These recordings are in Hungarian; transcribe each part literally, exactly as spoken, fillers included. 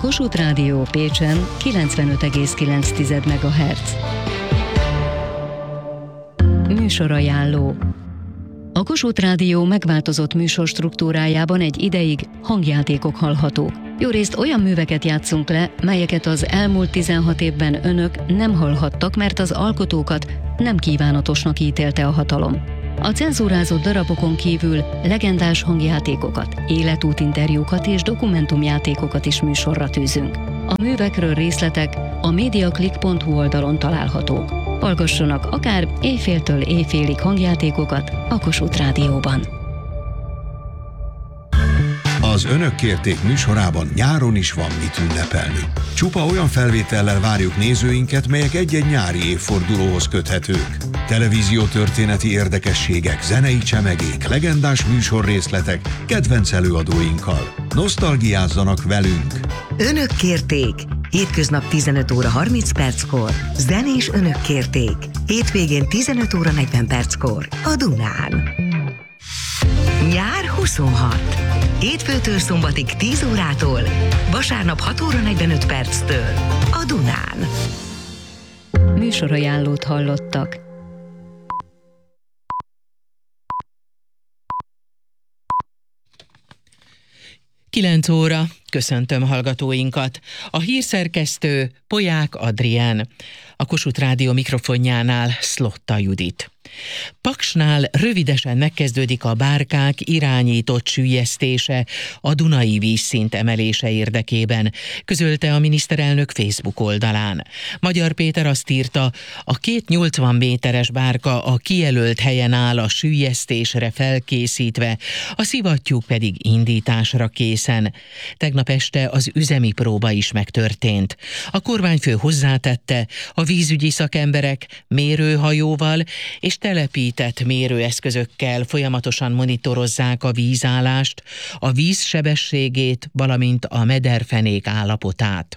Kossuth Rádió Pécsen kilencvenöt egész kilenc megahertz. Műsorajánló. A Kossuth Rádió megváltozott műsorstruktúrájában egy ideig hangjátékok hallhatók. Jórészt olyan műveket játszunk le, melyeket az elmúlt tizenhat évben önök nem hallhattak, mert az alkotókat nem kívánatosnak ítélte a hatalom. A cenzúrázott darabokon kívül legendás hangjátékokat, életútinterjúkat és dokumentumjátékokat is műsorra tűzünk. A művekről részletek a mediaclick pont hu oldalon találhatók. Hallgassanak akár éjféltől éjfélig hangjátékokat a Kossuth Rádióban. Az Önök kérték műsorában nyáron is van mit ünnepelni. Csupa olyan felvétellel várjuk nézőinket, melyek egy-egy nyári évfordulóhoz köthetők. Televíziótörténeti érdekességek, zenei csemegék, legendás műsorrészletek, kedvenc előadóinkkal. Nosztalgiázzanak velünk! Önök kérték! Hétköznap tizenöt óra harminc perckor, zenés Önök kérték. Hétvégén tizenöt óra negyven perckor a Dunán. Nyár huszonhat. Hétfőtől szombatig tíz órától, vasárnap hat óra negyvenöt perctől a Dunán. Műsorajánlót hallottak. kilenc óra, köszöntöm hallgatóinkat. A hírszerkesztő Poják Adrián, a Kossuth Rádió mikrofonjánál Szlotta Judit. Paksnál rövidesen megkezdődik a bárkák irányított süllyesztése a Dunai vízszint emelése érdekében, közölte a miniszterelnök Facebook oldalán. Magyar Péter azt írta, a két nyolcvan méteres bárka a kijelölt helyen áll a süllyesztésre felkészítve, a szivattyúk pedig indításra készen. Tegnap este az üzemi próba is megtörtént. A kormányfő hozzátette, a vízügyi szakemberek mérőhajóval és telepített mérőeszközökkel folyamatosan monitorozzák a vízállást, a víz sebességét, valamint a mederfenék állapotát.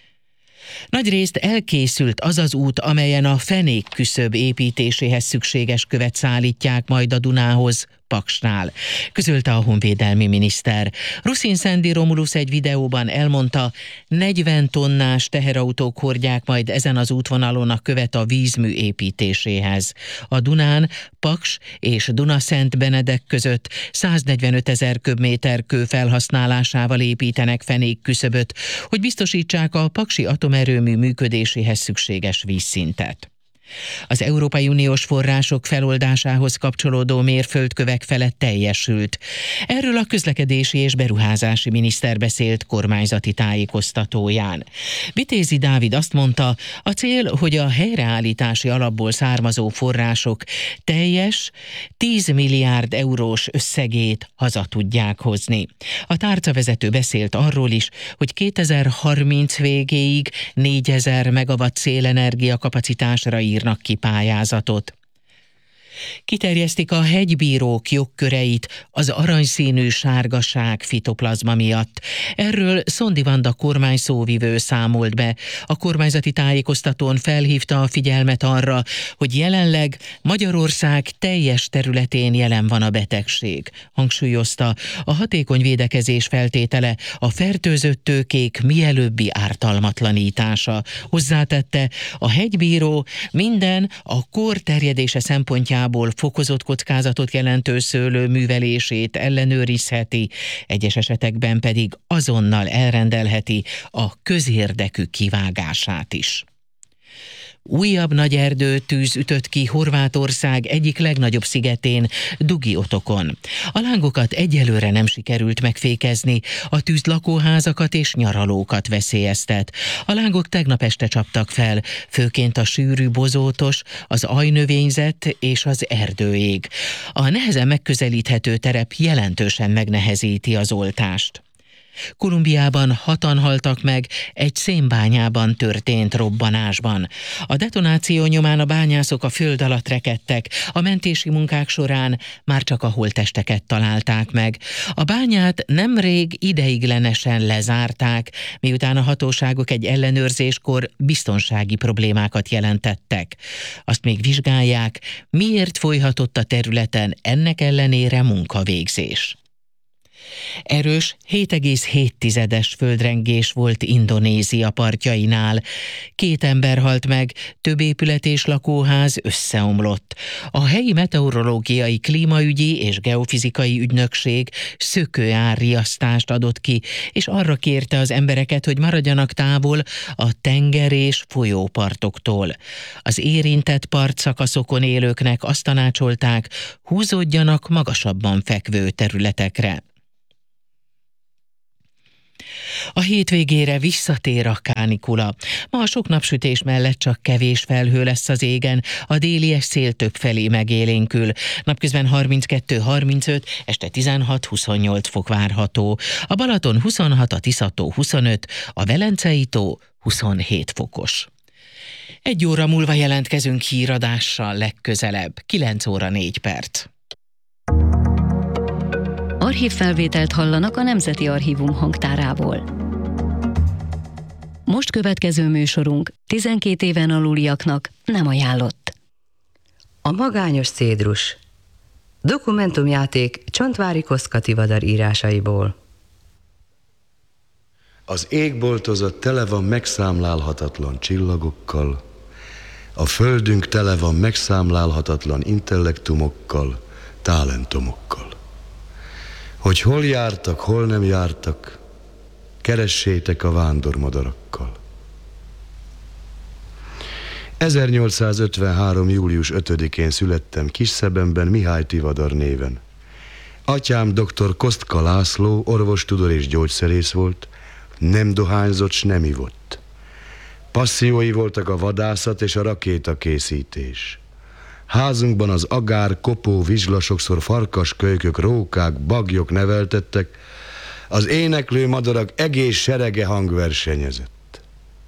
Nagyrészt elkészült az az út, amelyen a fenékküszöb építéséhez szükséges követ szállítják majd a Dunához, Paksnál, közölte a honvédelmi miniszter. Ruszin Szendi Romulusz egy videóban elmondta, negyven tonnás teherautók hordják majd ezen az útvonalon a követ a vízmű építéséhez. A Dunán Paks és Dunaszent Benedek között száznegyvenöt ezer köbméter kő felhasználásával építenek fenékküszöböt, hogy biztosítsák a paksi atomerőmű működéséhez szükséges vízszintet. Az Európai Uniós források feloldásához kapcsolódó mérföldkövek felett teljesült. Erről a közlekedési és beruházási miniszter beszélt kormányzati tájékoztatóján. Vitézi Dávid azt mondta, a cél, hogy a helyreállítási alapból származó források teljes tíz milliárd eurós összegét haza tudják hozni. A tárcavezető beszélt arról is, hogy kétezer-harminc végéig négyezer megawatt szélenergia kapacitásra ír írnak ki pályázatot. Kiterjesztik a hegybírók jogköreit az aranyszínű sárgaság fitoplazma miatt. Erről Szondi Vanda kormányszóvivő számolt be. A kormányzati tájékoztatón felhívta a figyelmet arra, hogy jelenleg Magyarország teljes területén jelen van a betegség. Hangsúlyozta, a hatékony védekezés feltétele a fertőzött tőkék mielőbbi ártalmatlanítása. Hozzátette, a hegybíró minden a kór terjedése szempontjából fokozott kockázatot jelentő szőlő művelését ellenőrizheti, egyes esetekben pedig azonnal elrendelheti a közérdekű kivágását is. Újabb nagy erdőtűz ütött ki Horvátország egyik legnagyobb szigetén, Dugi-otokon. A lángokat egyelőre nem sikerült megfékezni, a tűz lakóházakat és nyaralókat veszélyeztet. A lángok tegnap este csaptak fel, főként a sűrű bozótos, az ajnövényzet és az erdőég. A nehezen megközelíthető terep jelentősen megnehezíti az oltást. Kolumbiában hatan haltak meg egy szénbányában történt robbanásban. A detonáció nyomán a bányászok a föld alatt rekedtek, a mentési munkák során már csak a holttesteket találták meg. A bányát nemrég ideiglenesen lezárták, miután a hatóságok egy ellenőrzéskor biztonsági problémákat jelentettek. Azt még vizsgálják, miért folyhatott a területen ennek ellenére munkavégzés. Erős hét egész hét tizedes földrengés volt Indonézia partjainál. Két ember halt meg, több épület és lakóház összeomlott. A helyi meteorológiai, klímaügyi és geofizikai ügynökség szökőárriasztást adott ki, és arra kérte az embereket, hogy maradjanak távol a tenger és folyópartoktól. Az érintett partszakaszokon élőknek azt tanácsolták, húzódjanak magasabban fekvő területekre. A hétvégére visszatér a kánikula. Ma a sok napsütés mellett csak kevés felhő lesz az égen, a déli szél többfelé megélénkül. Napközben harminckettő harmincöt, este tizenhat huszonnyolc fok várható. A Balaton huszonhat, a Tisza-tó huszonöt, a Velencei-tó huszonhét fokos. Egy óra múlva jelentkezünk híradással legközelebb, kilenc óra négy perc. Archívfelvételt hallanak a Nemzeti Archívum hangtárából. Most következő műsorunk tizenkét éven aluliaknak nem ajánlott. A magányos cédrus. Dokumentumjáték Csontvári Koszkativadar írásaiból. Az égboltozat tele van megszámlálhatatlan csillagokkal, a földünk tele van megszámlálhatatlan intellektumokkal, talentumokkal. Hogy hol jártak, hol nem jártak, keressétek a vándormadarakkal. ezernyolcszázötvenhárom. július ötödikén születtem Kisszebenben Mihály Tivadar néven. Atyám dr. Kostka László orvostudor és gyógyszerész volt, nem dohányzott, s nem ivott. Passziói voltak a vadászat és a rakétakészítés. Házunkban az agár, kopó, vizsla, sokszor farkas, kölykök, rókák, bagyok neveltettek, az éneklő madarak egész serege hangversenyezett.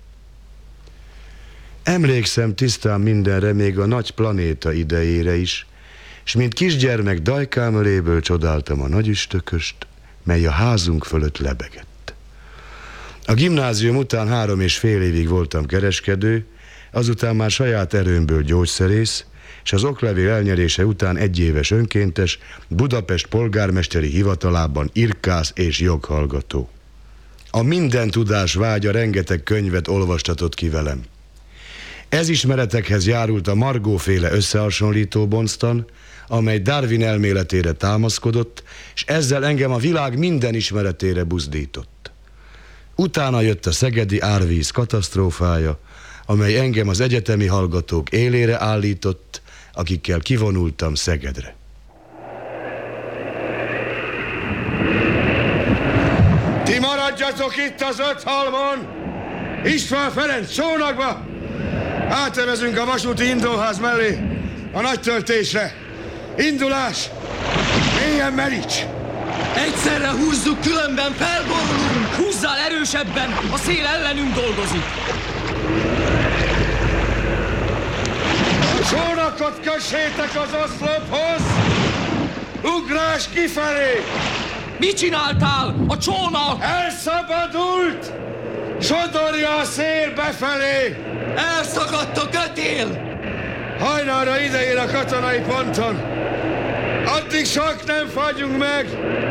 Emlékszem tisztán mindenre, még a nagy planéta idejére is, s mint kisgyermek dajkámöléből csodáltam a nagyüstököst, mely a házunk fölött lebegett. A gimnázium után három és fél évig voltam kereskedő, azután már saját erőmből gyógyszerész, és az oklevél elnyerése után egyéves önkéntes, Budapest polgármesteri hivatalában irkász és joghallgató. A minden tudás vágya rengeteg könyvet olvastatott ki velem. Ez ismeretekhez járult a Margóféle összehasonlító bonctan, amely Darwin elméletére támaszkodott, és ezzel engem a világ minden ismeretére buzdított. Utána jött a szegedi árvíz katasztrófája, amely engem az egyetemi hallgatók élére állított, akikkel kivonultam Szegedre. Ti maradjatok itt az Öthalmon! István Ferenc csónakba! Átevezünk a vasúti indóház mellé a nagy töltésre. Indulás! Mélyen meríts! Egyszerre húzzuk, különben felborulunk! Húzzál erősebben, a szél ellenünk dolgozik! A csónakot kössétek az oszlophoz! Ugrás kifelé! Mit csináltál? A csónak! Elszabadult! Sodorja a szél befelé! Elszakadt a kötél! Hajnalra ideér a katonai ponton! Addig sok nem fagyunk meg!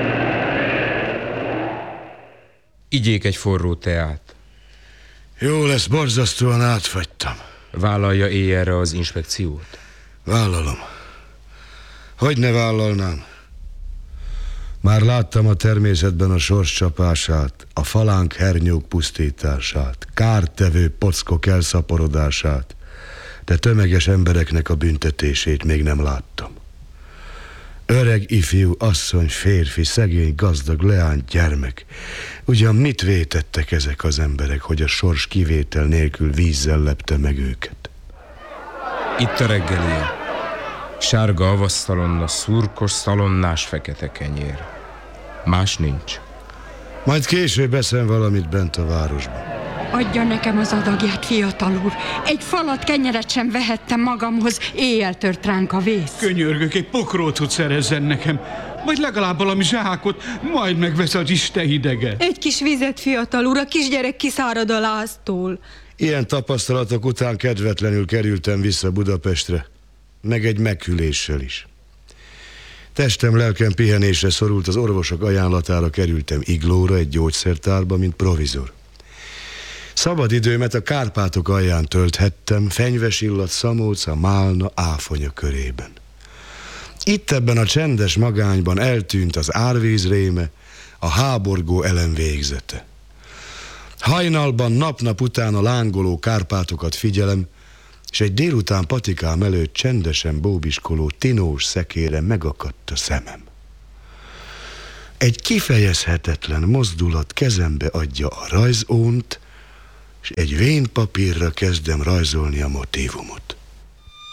Igyék egy forró teát. Jó lesz, borzasztóan átfagytam. Vállalja éjjelre az inspekciót? Vállalom. Hogy ne vállalnám? Már láttam a természetben a sors csapását, a falánk hernyók pusztítását, kártevő pockok elszaporodását, de tömeges embereknek a büntetését még nem láttam. Öreg, ifjú, asszony, férfi, szegény, gazdag, leány, gyermek. Ugyan mit vétettek ezek az emberek, hogy a sors kivétel nélkül vízzel lepte meg őket? Itt a reggelie. Sárga avasztalonna, szurkos, szalonnás, fekete kenyér. Más nincs. Majd később eszem valamit bent a városban. Adja nekem az adagját, fiatal úr. Egy falat kenyeret sem vehettem magamhoz, éjjel tört ránk a vész. Könyörgök, egy pokrócot szerezzen nekem, vagy legalább valami zsákot, majd megvesz az Isten hidege. Egy kis vizet, fiatal úr, a kisgyerek kiszárad a láztól. Ilyen tapasztalatok után kedvetlenül kerültem vissza Budapestre, meg egy meghűléssel is. Testem, lelkem pihenésre szorult, az orvosok ajánlatára kerültem iglóra, egy gyógyszertárba, mint provizor. Szabadidőmet a Kárpátok alján tölthettem, fenyves illat, szamóca, málna, áfonya körében. Itt ebben a csendes magányban eltűnt az árvíz réme, a háborgó elem végzete. Hajnalban nap-nap után a lángoló Kárpátokat figyelem, és egy délután patikám előtt csendesen bóbiskoló tinós szekére megakadt a szemem. Egy kifejezhetetlen mozdulat kezembe adja a rajzónt, és egy vén papírra kezdem rajzolni a motívumot.